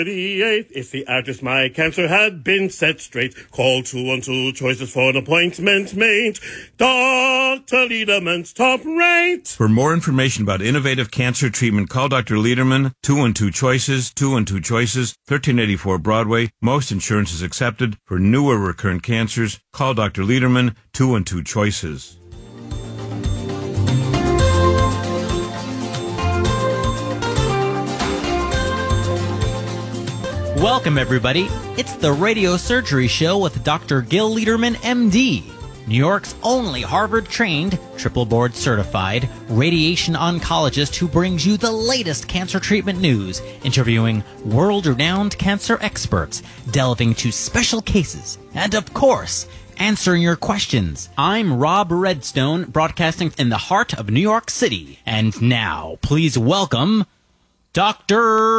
If the address my cancer had been set straight, call 212 choices for an appointment made. Dr. Lederman's top rate. For more information about innovative cancer treatment, call Dr. Lederman, 212 choices, 212 choices, 1384 Broadway. Most insurance is accepted. For newer recurrent cancers, call Dr. Lederman, 212 choices. Welcome, everybody. It's the Radio Surgery Show with Dr. Gil Lederman, MD, New York's only Harvard-trained, triple board-certified radiation oncologist who brings you the latest cancer treatment news, interviewing world-renowned cancer experts, delving into special cases, and, of course, answering your questions. I'm Rob Redstone, broadcasting in the heart of New York City. And now, please welcome Dr.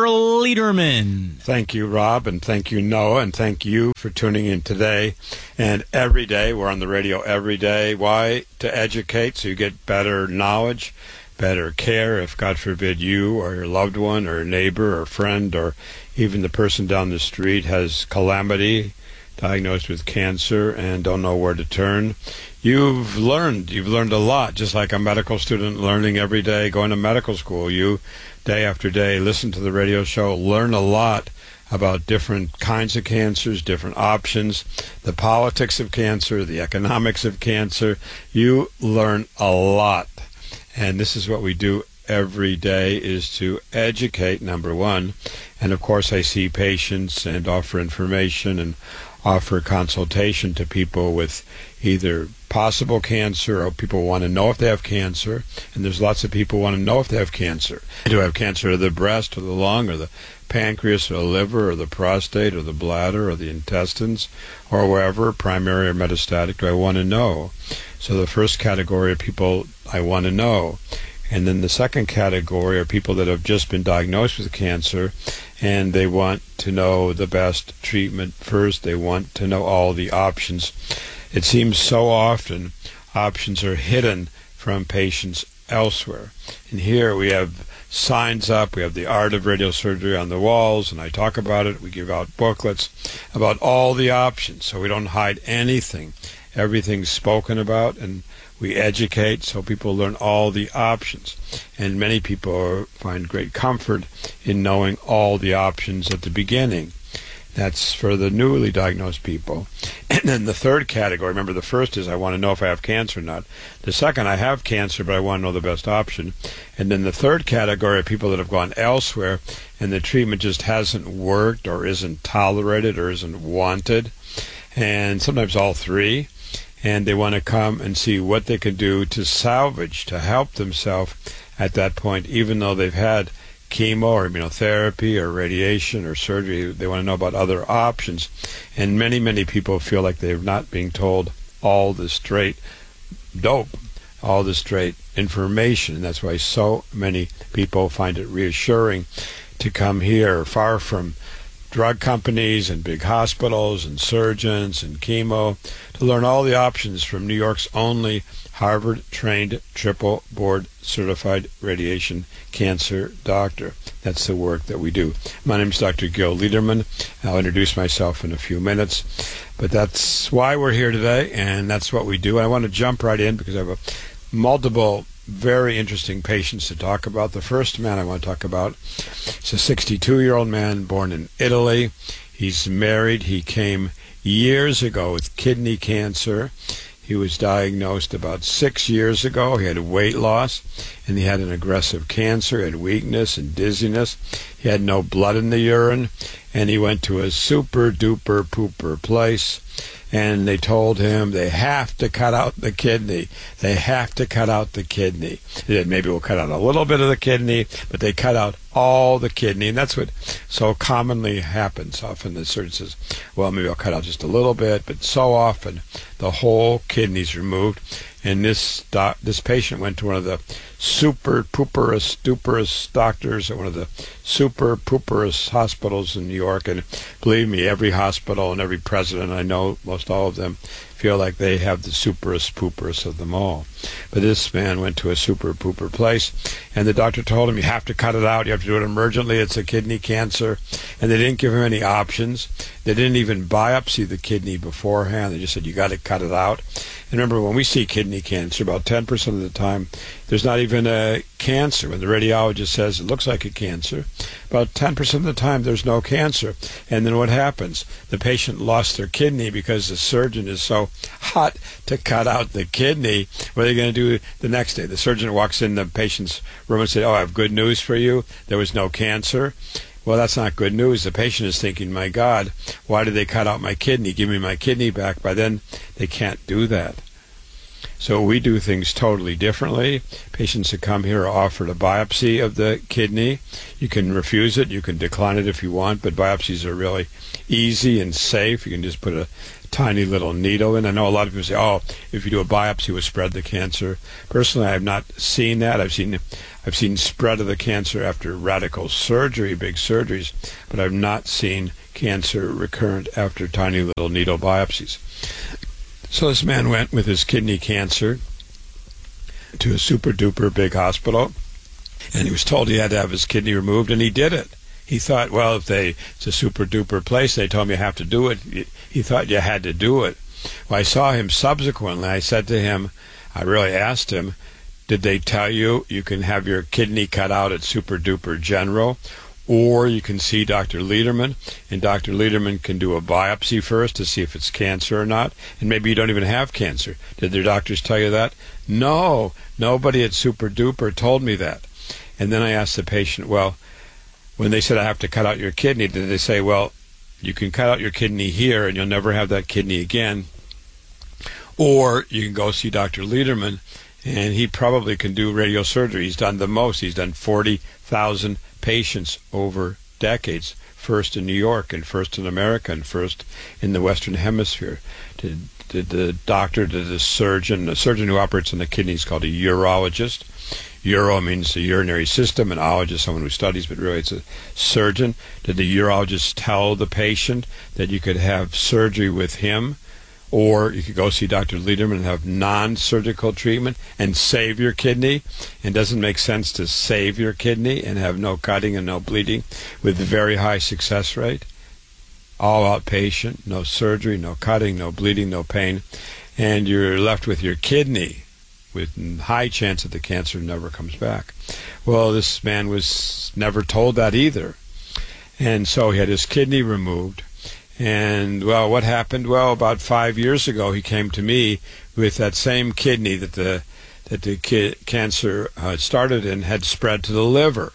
Lederman. Thank you, Rob, and thank you, Noah, and thank you for tuning in today and every day. We're on the radio every day. Why? To educate, so you get better knowledge, better care if, God forbid, you or your loved one or neighbor or friend or even the person down the street has calamity, diagnosed with cancer, and don't know where to turn. You've learned a lot, just like a medical student learning every day, going to medical school. You, day after day, listen to the radio show, learn a lot about different kinds of cancers, different options, the politics of cancer, the economics of cancer. You learn a lot. And this is what we do every day, is to educate, number one. And of course, I see patients and offer information and offer consultation to people with either possible cancer or people want to know if they have cancer. And there's lots of people who want to know if they have cancer. Do I have cancer of the breast or the lung or the pancreas or the liver or the prostate or the bladder or the intestines or wherever, primary or metastatic? Do I want to know? So the first category of people I want to know. And then the second category are people that have just been diagnosed with cancer and they want to know the best treatment first. They want to know all the options. It seems so often options are hidden from patients elsewhere. And here we have signs up. We have the art of radiosurgery on the walls, and I talk about it. We give out booklets about all the options, so we don't hide anything. Everything's spoken about, and we educate so people learn all the options. And many people find great comfort in knowing all the options at the beginning. That's for the newly diagnosed people. And then the third category, remember the first is I want to know if I have cancer or not. The second, I have cancer, but I want to know the best option. And then the third category are people that have gone elsewhere and the treatment just hasn't worked or isn't tolerated or isn't wanted. And sometimes all three. And they want to come and see what they can do to salvage, to help themselves at that point, even though they've had chemo or immunotherapy or radiation or surgery. They want to know about other options. And many, many people feel like they're not being told all the straight dope, all the straight information. And that's why so many people find it reassuring to come here, far from drug companies and big hospitals and surgeons and chemo, to learn all the options from New York's only Harvard-trained, triple board-certified radiation cancer doctor. That's the work that we do. My name is Dr. Gil Lederman. I'll introduce myself in a few minutes. But that's why we're here today, and that's what we do. I want to jump right in because I have multiple very interesting patients to talk about. The first man I want to talk about is a 62-year-old man born in Italy. He's married. He came years ago with kidney cancer. He was diagnosed about 6 years ago. He had weight loss, and he had an aggressive cancer, he had weakness and dizziness. He had no blood in the urine, and he went to a super-duper pooper place, and they told him they have to cut out the kidney. They have to cut out the kidney. They said, maybe we'll cut out a little bit of the kidney, but they cut out all the kidney, and that's what so commonly happens. Often the surgeon says, well, maybe I'll cut out just a little bit, but so often the whole kidney's removed. And this patient went to one of the super pooperous duperous doctors at one of the super pooperous hospitals in New York. And believe me, every hospital and every president, I know most all of them, feel like they have the superest pooperest of them all. But this man went to a super pooper place, and the doctor told him, you have to cut it out, you have to do it emergently, it's a kidney cancer. And they didn't give him any options. They didn't even biopsy the kidney beforehand. They just said, you got to cut it out. And remember, when we see kidney cancer, about 10% of the time, there's not even a cancer. When the radiologist says it looks like a cancer, about 10% of the time there's no cancer. And then what happens? The patient lost their kidney because the surgeon is so hot to cut out the kidney. What are they going to do the next day? The surgeon walks in the patient's room and says, oh, I have good news for you. There was no cancer. Well, that's not good news. The patient is thinking, my God, why did they cut out my kidney? Give me my kidney back. By then, they can't do that. So we do things totally differently. Patients that come here are offered a biopsy of the kidney. You can refuse it. You can decline it if you want, but biopsies are really easy and safe. You can just put a tiny little needle in. I know a lot of people say, oh, if you do a biopsy, it will spread the cancer. Personally, I have not seen that. I've seen spread of the cancer after radical surgery, big surgeries, but I've not seen cancer recurrent after tiny little needle biopsies. So this man went with his kidney cancer to a super-duper big hospital, and he was told he had to have his kidney removed, and he did it. He thought, well, if it's a super-duper place, they told me I have to do it. He thought you had to do it. Well, I saw him subsequently. I said to him, I really asked him, did they tell you you can have your kidney cut out at super-duper general, or you can see Dr. Lederman, and Dr. Lederman can do a biopsy first to see if it's cancer or not, and maybe you don't even have cancer. Did their doctors tell you that? No, nobody at super-duper told me that. And then I asked the patient, well, when they said I have to cut out your kidney, did they say, well, you can cut out your kidney here and you'll never have that kidney again, or you can go see Dr. Lederman, and he probably can do radiosurgery. He's done the most. He's done 40,000 patients over decades, first in New York and first in America and first in the Western Hemisphere. Did the surgeon who operates on the kidney is called a urologist. Uro means the urinary system, and ologist, someone who studies, but really it's a surgeon. Did the urologist tell the patient that you could have surgery with him, or you could go see Dr. Lederman and have non-surgical treatment and save your kidney? It doesn't make sense to save your kidney and have no cutting and no bleeding with a very high success rate. All outpatient, no surgery, no cutting, no bleeding, no pain, and you're left with your kidney with high chance that the cancer never comes back. Well, this man was never told that either. And so he had his kidney removed. And, well, what happened? Well, about 5 years ago, he came to me with that same kidney that the cancer started in had spread to the liver.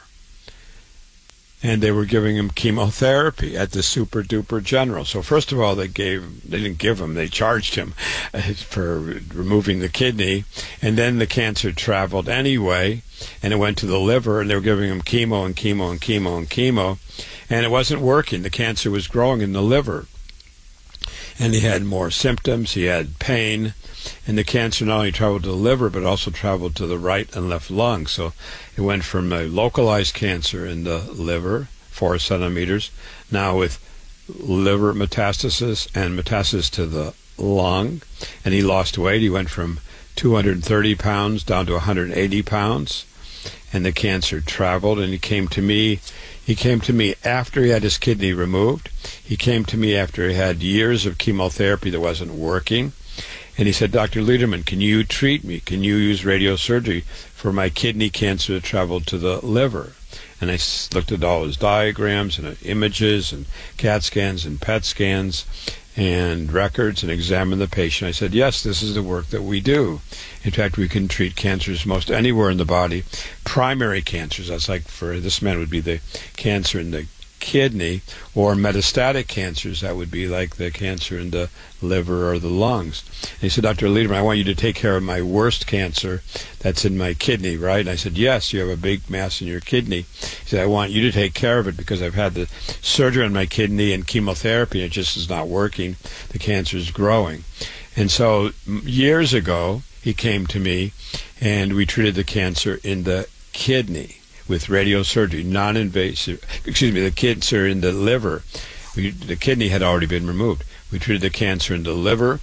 And they were giving him chemotherapy at the super duper general. So first of all, they charged him for removing the kidney, and then the cancer traveled anyway, and it went to the liver, and they were giving him chemo and chemo and chemo and chemo, and it wasn't working. The cancer was growing in the liver, and he had more symptoms, he had pain, and the cancer not only traveled to the liver, but also traveled to the right and left lung. So it went from a localized cancer in the liver, 4 centimeters, now with liver metastasis and metastasis to the lung. And he lost weight. He went from 230 pounds down to 180 pounds. And the cancer traveled, and he came to me. He came to me after he had his kidney removed. He came to me after he had years of chemotherapy that wasn't working. And he said, Dr. Lederman, can you treat me? Can you use radiosurgery for my kidney cancer that traveled to the liver? And I looked at all his diagrams and images and CAT scans and PET scans and records and examined the patient. I said, yes, this is the work that we do. In fact, we can treat cancers most anywhere in the body. Primary cancers, that's like for this man would be the cancer in the kidney, or metastatic cancers, that would be like the cancer in the liver or the lungs. And he said, Dr. Lederman, I want you to take care of my worst cancer that's in my kidney, right? And I said, yes, you have a big mass in your kidney. He said, I want you to take care of it because I've had the surgery on my kidney and chemotherapy, and it just is not working. The cancer is growing. And so years ago, he came to me, and we treated the cancer in the kidney with radiosurgery, non-invasive, the cancer in the liver. The kidney had already been removed. We treated the cancer in the liver.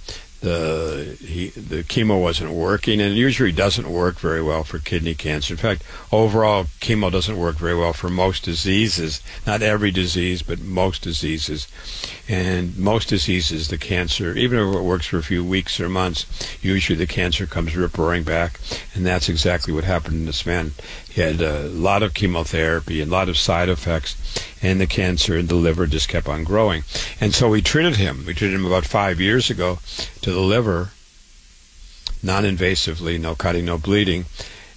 the chemo wasn't working, and it usually doesn't work very well for kidney cancer. In fact, overall, chemo doesn't work very well for most diseases. Not every disease, but most diseases. And most diseases, the cancer, even if it works for a few weeks or months, usually the cancer comes rip-roaring back, and that's exactly what happened in this man. He had a lot of chemotherapy and a lot of side effects, and the cancer in the liver just kept on growing. And so we treated him. We treated him about 5 years ago to the liver, non-invasively, no cutting, no bleeding.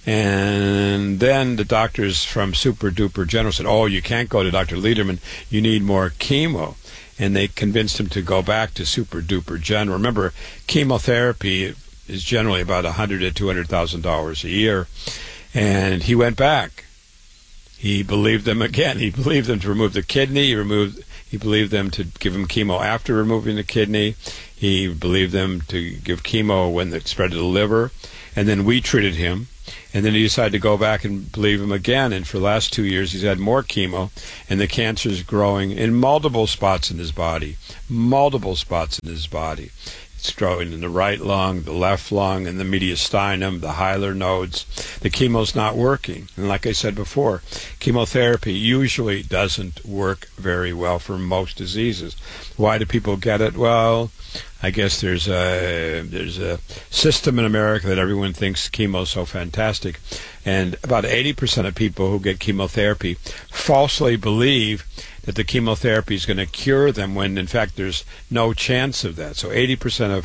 And then the doctors from Super Duper General said, oh, you can't go to Dr. Lederman, you need more chemo. And they convinced him to go back to Super Duper General. Remember, chemotherapy is generally about $100,000 to $200,000 a year. And he went back. He believed them again. He believed them to remove the kidney. He believed them to give him chemo after removing the kidney. He believed them to give chemo when it spread to the liver. And then we treated him. And then he decided to go back and believe him again. And for the last 2 years, he's had more chemo. And the cancer is growing in multiple spots in his body. Multiple spots in his body. It's growing in the right lung, the left lung, and the mediastinum, the hilar nodes. The chemo's not working. And like I said before, chemotherapy usually doesn't work very well for most diseases. Why do people get it? Well, I guess there's a system in America that everyone thinks chemo's so fantastic. And about 80% of people who get chemotherapy falsely believe that the chemotherapy is going to cure them when, in fact, there's no chance of that. So 80%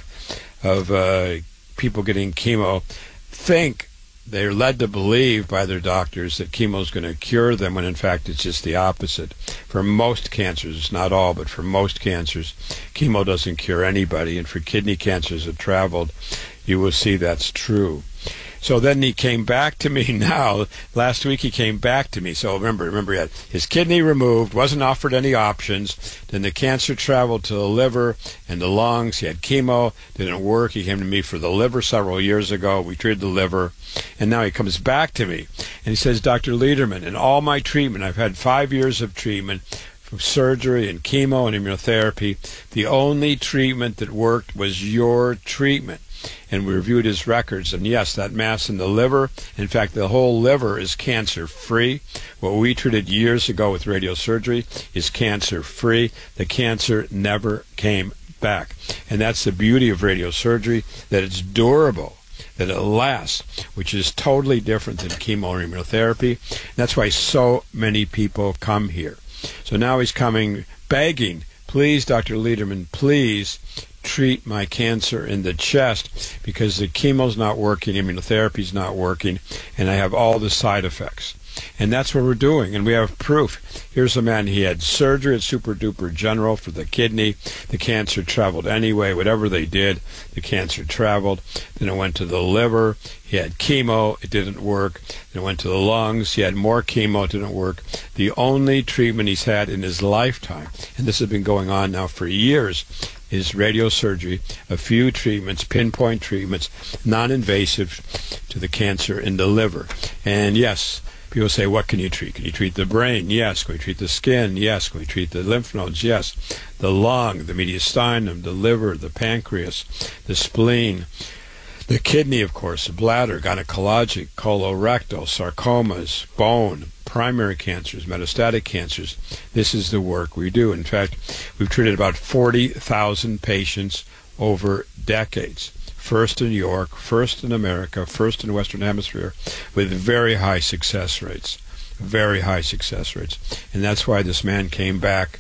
of people getting chemo think, they're led to believe by their doctors that chemo is going to cure them when, in fact, it's just the opposite. For most cancers, not all, but for most cancers, chemo doesn't cure anybody. And for kidney cancers that traveled, you will see that's true. So then he came back to me now. Last week he came back to me. So remember he had his kidney removed, wasn't offered any options. Then the cancer traveled to the liver and the lungs. He had chemo, didn't work. He came to me for the liver several years ago. We treated the liver. And now he comes back to me. And he says, Dr. Lederman, in all my treatment, I've had 5 years of treatment, from surgery and chemo and immunotherapy. The only treatment that worked was your treatment. And we reviewed his records, and yes, that mass in the liver, in fact, the whole liver is cancer-free. What we treated years ago with radiosurgery is cancer-free. The cancer never came back. And that's the beauty of radiosurgery, that it's durable, that it lasts, which is totally different than chemo or immunotherapy. And that's why so many people come here. So now he's coming begging, please, Dr. Lederman, please treat my cancer in the chest because the chemo's not working, immunotherapy's not working, and I have all the side effects. And that's what we're doing, and we have proof. Here's a man, he had surgery at Super Duper General for the kidney. The cancer traveled anyway. Whatever they did, the cancer traveled. Then it went to the liver. He had chemo. It didn't work. Then it went to the lungs. He had more chemo. It didn't work. The only treatment he's had in his lifetime, and this has been going on now for years, is radiosurgery, a few treatments, pinpoint treatments, non-invasive to the cancer in the liver. And yes, people say, what can you treat? Can you treat the brain? Yes. Can we treat the skin? Yes. Can we treat the lymph nodes? Yes. The lung, the mediastinum, the liver, the pancreas, the spleen, the kidney, of course, the bladder, gynecologic, colorectal, sarcomas, bone, primary cancers, metastatic cancers. This is the work we do. In fact, we've treated about 40,000 patients over decades. First in New York, first in America, first in the Western Hemisphere, with very high success rates. Very high success rates. And that's why this man came back.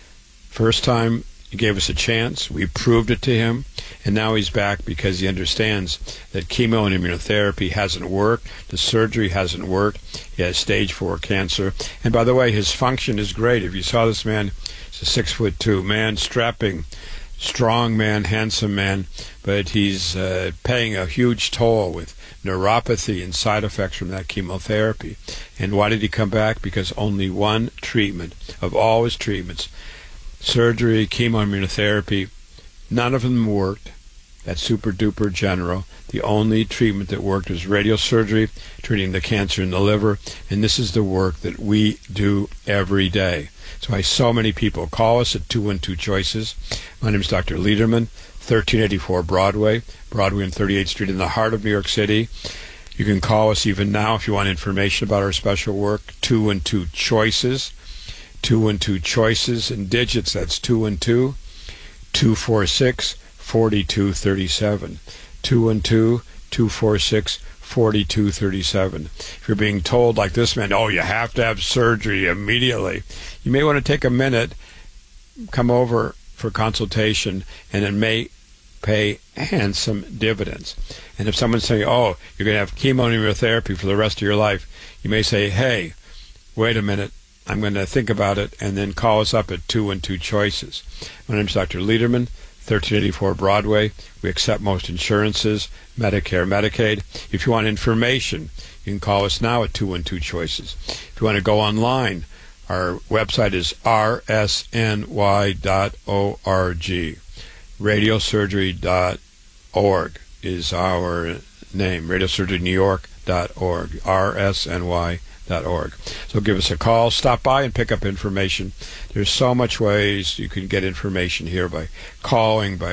First time, he gave us a chance. We proved it to him. And now he's back because he understands that chemo and immunotherapy hasn't worked. The surgery hasn't worked. He has stage 4 cancer. And by the way, his function is great. If you saw this man, he's a 6'2" man, strapping, strong man, handsome man, but he's paying a huge toll with neuropathy and side effects from that chemotherapy. And why did he come back? Because only one treatment of all his treatments, surgery, chemo, immunotherapy, none of them worked. That's super duper general. The only treatment that worked was radiosurgery, treating the cancer in the liver, and this is the work that we do every day. That's why so many people call us at 212-CHOICES. My name is Dr. Lederman, 1384 Broadway and 38th Street in the heart of New York City. You can call us even now if you want information about our special work, 212-CHOICES. 212-CHOICES in digits, that's 212-246-4237. 212-246-4237. If you're being told like this man, oh, you have to have surgery immediately, you may want to take a minute, come over for consultation, and it may pay handsome dividends. And if someone's saying, oh, you're going to have chemotherapy for the rest of your life, you may say, hey, wait a minute, I'm going to think about it, and then call us up at 212-CHOICES. My name is Dr. Lederman, 1384 Broadway. We accept most insurances, Medicare, Medicaid. If you want information, you can call us now at 212-CHOICES. If you want to go online, our website is rsny.org. Radiosurgery.org is our name, radiosurgerynewyork.org, rsny.org. So give us a call, stop by and pick up information. There's so much ways you can get information here by calling, by